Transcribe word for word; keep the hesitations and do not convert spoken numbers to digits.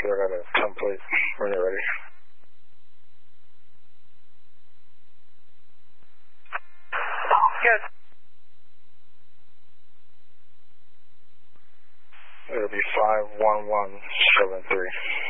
Sierra to complete when you're ready. Good. It'll be five one one seven three.